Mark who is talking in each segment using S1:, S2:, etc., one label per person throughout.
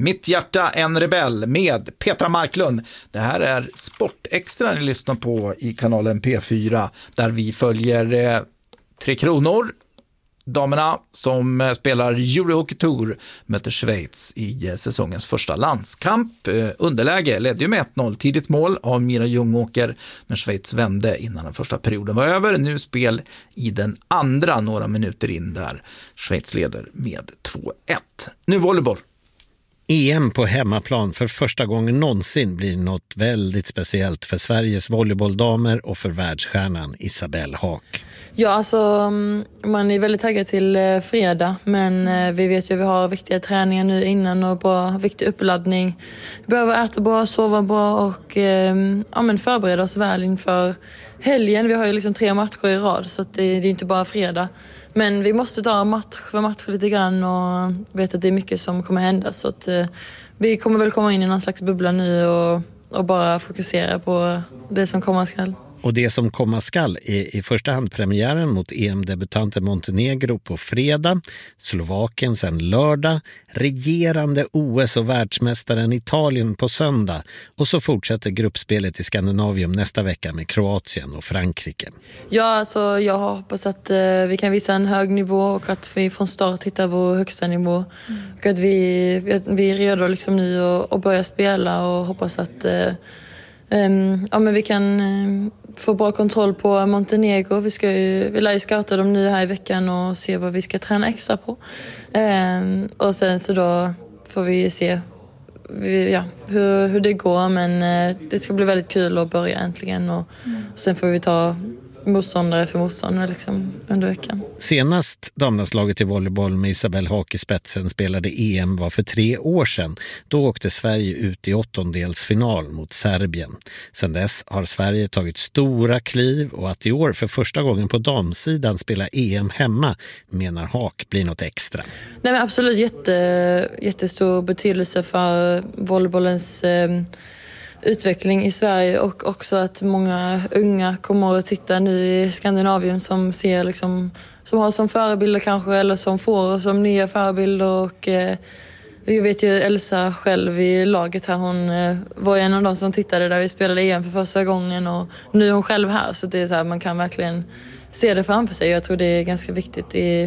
S1: Mitt hjärta en rebell med Petra Marklund. Det här är Sportextra ni lyssnar på i kanalen P4 där vi följer 3 Kronor. Damerna som spelar Eurohockey Tour möter Schweiz i säsongens första landskamp. Underläge ledde ju med 1-0, tidigt mål av Mira Ljungåker, men Schweiz vände innan den första perioden var över. Nu spel i den andra några minuter in där Schweiz leder med 2-1. Nu volleyboll.
S2: EM på hemmaplan för första gången någonsin blir något väldigt speciellt för Sveriges volleybolldamer och för världsstjärnan Isabelle Haak.
S3: Ja, alltså man är väldigt taggad till fredag, men vi vet ju att vi har viktiga träningar nu innan och bra, viktig uppladdning. Vi behöver äta bra, sova bra och förbereda oss väl inför helgen. Vi har ju liksom 3 matcher i rad så att det är inte bara fredag. Men vi måste ta match för match lite grann och vet att det är mycket som kommer hända. Så att vi kommer väl komma in i någon slags bubbla nu och bara fokusera på det som komma skall.
S2: Och det som komma skall är i första hand premiären mot EM-debutanten Montenegro på fredag, Slovakien sen lördag, regerande OS- och världsmästaren Italien på söndag och så fortsätter gruppspelet i Skandinavium nästa vecka med Kroatien och Frankrike.
S3: Ja, alltså jag hoppas att vi kan visa en hög nivå och att vi från start hittar vår högsta nivå. Och att vi är redo liksom nu och börja spela och hoppas att men vi kan få bra kontroll på Montenegro. Vi lär ju scouta dem nu här i veckan och se vad vi ska träna extra på. Och sen så då får vi se hur det går. Men det ska bli väldigt kul att börja äntligen. Och sen får vi ta motståndare för motståndare liksom under veckan.
S2: Senast damlandslaget i volleyboll med Isabelle Haak i spetsen spelade EM var för 3 år sedan. Då åkte Sverige ut i 8-delsfinal mot Serbien. Sedan dess har Sverige tagit stora kliv och att i år för första gången på damsidan spela EM hemma menar Haak blir något extra.
S3: Nej, men absolut jättestor betydelse för volleybollens utveckling i Sverige och också att många unga kommer att titta nu i Skandinavien som ser liksom, som har som förebilder kanske eller som får som nya förebilder och vi vet ju Elsa själv i laget här, hon var en av de som tittade där vi spelade EM för första gången och nu är hon själv här så det är så här, man kan verkligen se det framför sig. Jag tror det är ganska viktigt i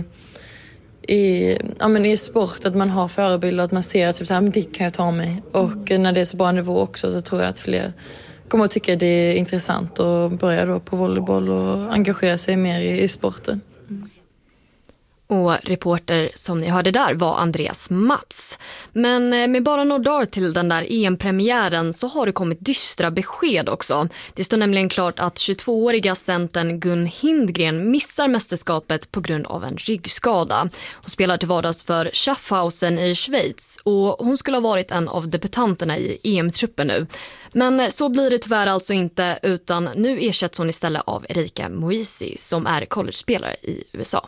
S3: sport att man har förebilder, att man ser att typ så här, dit kan jag ta mig. Och när det är så bra nivå också så tror jag att fler kommer att tycka det är intressant att börja då på volleyboll och engagera sig mer i sporten.
S4: Och reporter som ni hörde där var Andreas Mats. Men med bara några dagar till den där EM-premiären så har det kommit dystra besked också. Det står nämligen klart att 22-åriga centern Gun Hindgren missar mästerskapet på grund av en ryggskada. Hon spelar till vardags för Schaffhausen i Schweiz och hon skulle ha varit en av debutanterna i EM-truppen nu. Men så blir det tyvärr alltså inte utan nu ersätts hon istället av Erika Moisi som är college-spelare i USA.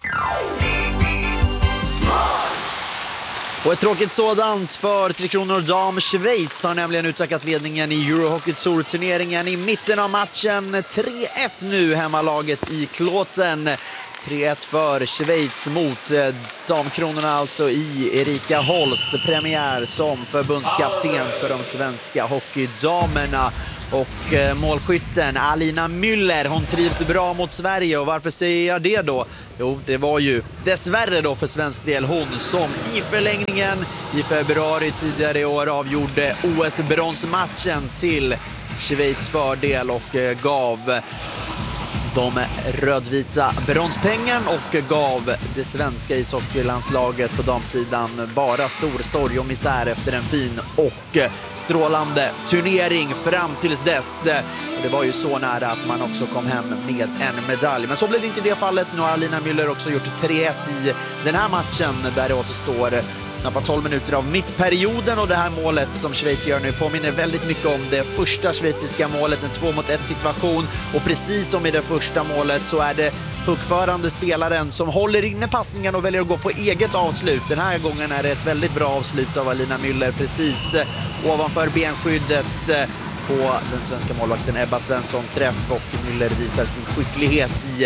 S5: Och ett tråkigt sådant för 3 Kronor dam. Schweiz har nämligen utökat ledningen i Eurohockey Tour-turneringen i mitten av matchen. 3-1 nu hemmalaget i Kloten. 3-1 för Schweiz mot damkronorna alltså i Erika Holst. Premiär som förbundskapten för de svenska hockeydamerna. Och målskytten Alina Müller, hon trivs bra mot Sverige. Och varför säger jag det då? Jo, det var ju dessvärre då för svensk del hon som i förlängningen i februari tidigare i år avgjorde OS-bronsmatchen till Schweiz fördel och gav de rödvita bronspengen och gav det svenska ishockeylandslaget på damsidan bara stor sorg och misär efter en fin och strålande turnering fram tills dess. Det var ju så nära att man också kom hem med en medalj. Men så blev det inte i det fallet. Nu har Alina Müller också gjort 3-1 i den här matchen där det återstår knappt 12 minuter av mittperioden och det här målet som Schweiz gör nu påminner väldigt mycket om det första schweiziska målet, en 2-mot-1 situation och precis som i det första målet så är det puckförande spelaren som håller inne passningen och väljer att gå på eget avslut. Den här gången är det ett väldigt bra avslut av Alina Müller precis ovanför benskyddet på den svenska målvakten Ebba Svensson träff och Müller visar sin skicklighet i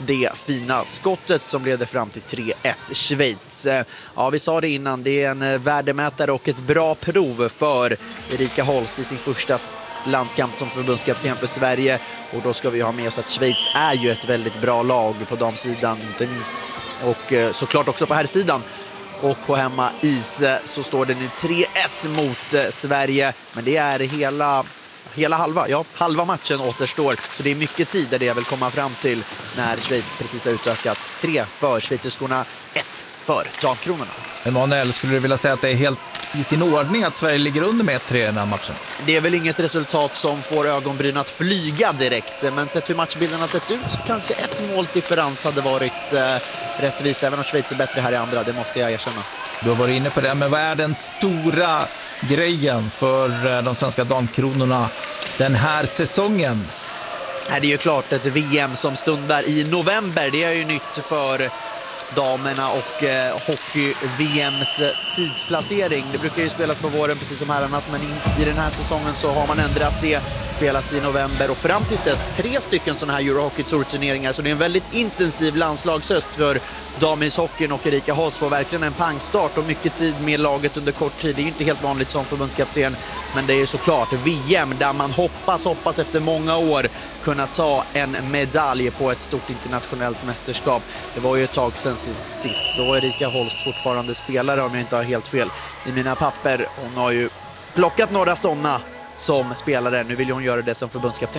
S5: det fina skottet som leder fram till 3-1 Schweiz. Ja, vi sa det innan, det är en värdemätare och ett bra prov för Erika Holst i sin första landskamp som förbundskapten för Sverige, och då ska vi ha med oss att Schweiz är ju ett väldigt bra lag på damsidan inte minst, och såklart också på herrsidan. Och på hemma is så står det nu 3-1 mot Sverige, men det är hela halva matchen återstår, så det är mycket tid där det jag vill komma fram till när Schweiz precis har utökat 3 för schweizerskorna, 1 för damkronorna.
S1: Emanuel, skulle du vilja säga att det är helt i sin ordning att Sverige ligger under med 1-3 i den här matchen?
S5: Det är väl inget resultat som får ögonbryn att flyga direkt, men sett hur matchbilden har sett ut så kanske ett målsdifferens hade varit rättvist, även om Schweiz är bättre här i andra, det måste jag erkänna.
S1: Du har varit inne på det, men vad är den stora grejen för de svenska damkronorna den här säsongen?
S5: Det är ju klart ett VM som stundar i november, det är ju nytt för damerna och hockey-VMs tidsplacering. Det brukar ju spelas på våren precis som herrarnas, men i den här säsongen så har man ändrat det, spelas i november och fram tills dess 3 stycken sådana här Euro Hockey Tour-turneringar, så det är en väldigt intensiv landslagshöst för damishockeyn, och Erika Holst får verkligen en pangstart och mycket tid med laget under kort tid. Det är ju inte helt vanligt som förbundskapten, men det är ju såklart VM där man hoppas efter många år kunna ta en medalj på ett stort internationellt mästerskap. Det var ju ett tag sedan sist, då är Erika Holst fortfarande spelare om jag inte har helt fel i mina papper. Hon har ju plockat några sådana som spelare, nu vill hon göra det som förbundskapten.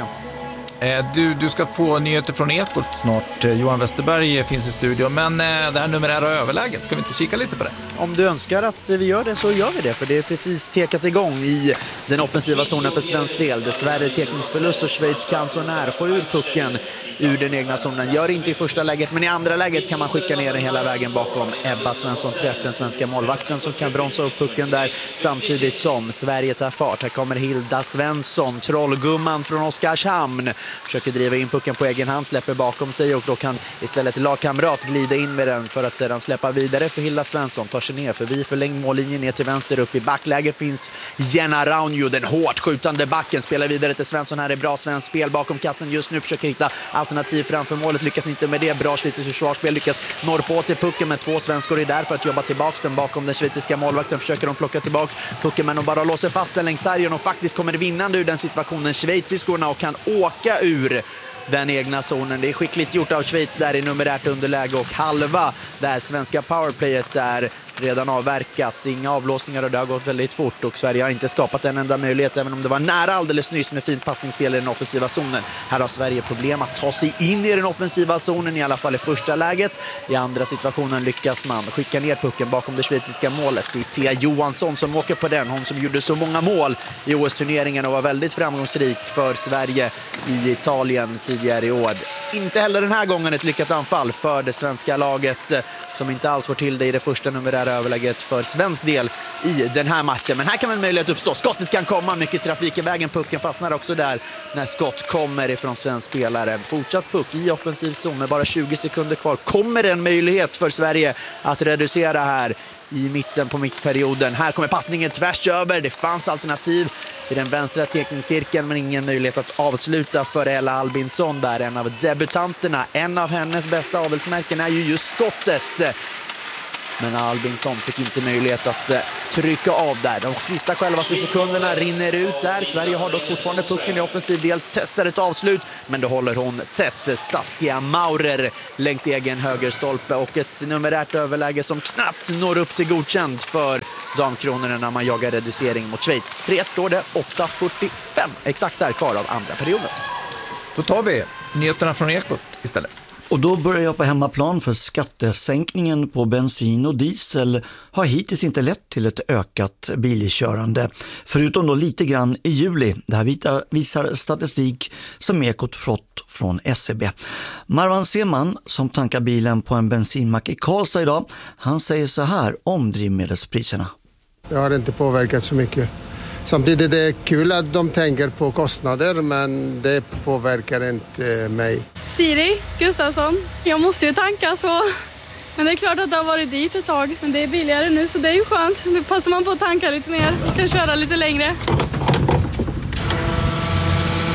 S1: Du ska få nyheter från Ekot snart. Johan Westerberg finns i studion, men det här numerära överläget, ska vi inte kika lite på det?
S5: Om du önskar att vi gör det så gör vi det, för det är precis tekat igång i den offensiva zonen för svensk del. Dessvärre tekningsförlust och Schweiz kan så när få ur pucken ur den egna zonen. Gör inte i första läget, men i andra läget kan man skicka ner den hela vägen bakom Ebba Svensson-Träff, den svenska målvakten som kan bromsa upp pucken där samtidigt som Sverige tar fart. Här kommer Hilda Svensson, trollgumman från Oskarshamn. Försöker driva in pucken på egen hand, släpper bakom sig, och då kan istället lagkamrat glida in med den för att sedan släppa vidare för Hilda Svensson. Tar sig ner förbi förlängd mållinjen ner till vänster, upp i backläge finns Jenna Raunjo, den hårt skjutande backen, spelar vidare till Svensson. Här är bra svensk spel bakom kassen just nu, försöker hitta alternativ framför målet, lyckas inte med det. Bra schweiziskt försvarsspel, lyckas norpa åt sig pucken, med 2 svenskor är där för att jobba tillbaks den bakom den schweiziska målvakten. Försöker de plocka tillbaks pucken, men de bara låser fast den längs sargen, och faktiskt kommer det vinnande ur den situationen schweiziskorna och kan åka ur den egna zonen. Det är skickligt gjort av Schweiz där i numerärt underläge, och halva där svenska powerplayet är redan avverkat. Inga avblåsningar och det har gått väldigt fort, och Sverige har inte skapat en enda möjlighet, även om det var nära alldeles nyss med fint passningsspel i den offensiva zonen. Här har Sverige problem att ta sig in i den offensiva zonen, i alla fall i första läget. I andra situationen lyckas man skicka ner pucken bakom det schweiziska målet. Det är Thea Johansson som åker på den, hon som gjorde så många mål i OS-turneringen och var väldigt framgångsrik för Sverige i Italien tidigare i år. Inte heller den här gången ett lyckat anfall för det svenska laget, som inte alls får till det i det första numerära överläget för svensk del i den här matchen. Men här kan en möjlighet uppstå. Skottet kan komma, mycket trafik i vägen. Pucken fastnar också där när skott kommer ifrån svensk spelare. Fortsatt puck i offensiv zon med bara 20 sekunder kvar. Kommer en möjlighet för Sverige att reducera här i mitten på mittperioden. Här kommer passningen tvärs över. Det fanns alternativ i den vänstra tekningscirkeln, men ingen möjlighet att avsluta för Ella Albinsson där, en av debutanterna. En av hennes bästa avelsmärken är ju just skottet. Men Albinsson fick inte möjlighet att trycka av där. De sista självaste sekunderna rinner ut där. Sverige har dock fortfarande pucken i offensiv del. Testar ett avslut, men då håller hon tätt. Saskia Maurer längs egen högerstolpe, och ett numerärt överläge som knappt når upp till godkänd för damkronorna när man jagar reducering mot Schweiz. 3-1 står det, 8:45 exakt där kvar av andra perioden.
S1: Då tar vi nyheterna från Ekot istället.
S6: Och då börjar jag på hemmaplan, för skattesänkningen på bensin och diesel har hittills inte lett till ett ökat bilkörande. Förutom då lite grann i juli. Det här visar statistik som Ekot fått från SCB. Marwan Seman, som tankar bilen på en bensinmack i Karlstad idag, han säger så här om drivmedelspriserna.
S7: Det har inte påverkat så mycket. Samtidigt är det kul att de tänker på kostnader, men det påverkar inte mig.
S8: Siri Gustafsson, jag måste ju tanka så. Men det är klart att det har varit dyrt ett tag. Men det är billigare nu, så det är ju skönt. Nu passar man på att tanka lite mer. Man kan köra lite längre.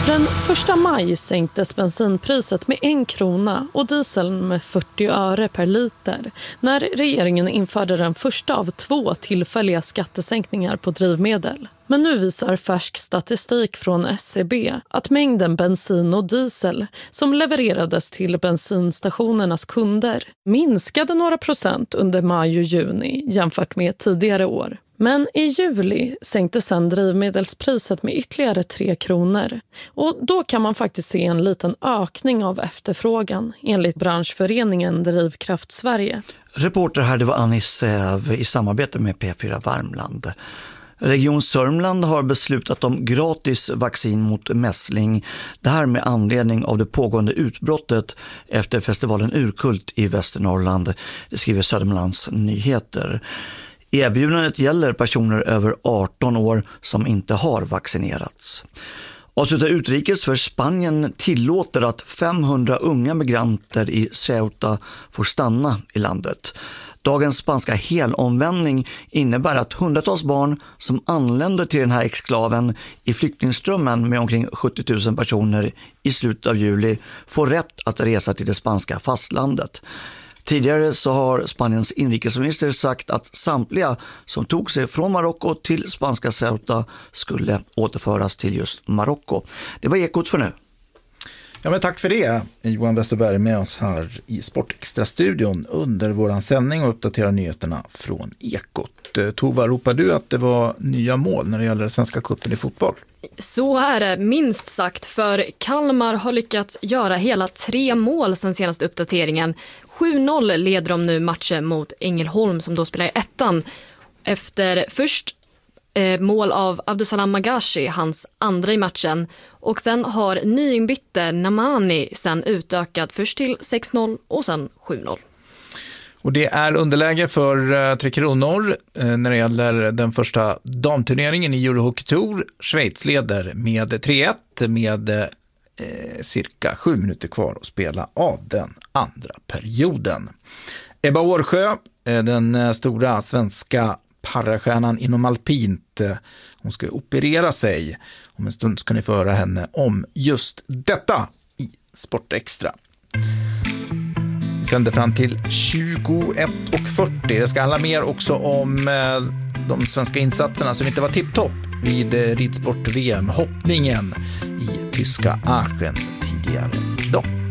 S9: Den 1 maj sänktes bensinpriset med 1 krona och dieseln med 40 öre per liter när regeringen införde den första av 2 tillfälliga skattesänkningar på drivmedel. Men nu visar färsk statistik från SCB att mängden bensin och diesel som levererades till bensinstationernas kunder minskade några procent under maj och juni jämfört med tidigare år. Men i juli sänktes sedan drivmedelspriset med ytterligare 3 kronor. Och då kan man faktiskt se en liten ökning av efterfrågan enligt branschföreningen Drivkraft Sverige.
S6: Reporter här, det var Annie Säv i samarbete med P4 Värmland. Region Sörmland har beslutat om gratis vaccin mot mässling. Det här med anledning av det pågående utbrottet efter festivalen Urkult i Västernorrland, det skriver Södermanlands Nyheter. Erbjudandet gäller personer över 18 år som inte har vaccinerats. Avslutar utrikes för Spanien tillåter att 500 unga migranter i Ceuta får stanna i landet. Dagens spanska helomvändning innebär att hundratals barn som anländer till den här exklaven i flyktingströmmen med omkring 70 000 personer i slutet av juli får rätt att resa till det spanska fastlandet. Tidigare så har Spaniens inrikesminister sagt att samtliga som tog sig från Marocko till spanska Ceuta skulle återföras till just Marocko. Det var Ekot för nu.
S1: Ja, men tack för det, Johan Westerberg med oss här i Sportextra-studion under våran sändning och uppdaterar nyheterna från Ekot. Tova, ropar du att det var nya mål när det gäller Svenska cupen i fotboll?
S4: Så är det, minst sagt, för Kalmar har lyckats göra hela 3 mål sen senaste uppdateringen. 7-0 leder de nu matchen mot Ängelholm som då spelar i ettan. Efter först mål av Abdusalam Magashi, hans andra i matchen. Och sen har nyinbytte Namani sen utökat först till 6-0 och sen 7-0.
S1: Och det är underläge för 3 kronor när det gäller den första damturneringen i Eurohockey Tour. Schweiz leder med 3-1 med cirka 7 minuter kvar att spela av den andra perioden. Ebba Årsjö, den stora svenska parastjärnan inom alpint, hon ska operera sig. Om en stund ska ni få höra henne om just detta i Sportextra. Vi sänder fram till 21:40. Det ska handla mer också om de svenska insatserna som inte var tipptopp vid ridsport-VM, hoppningen i tyska Aachen tidigare idag.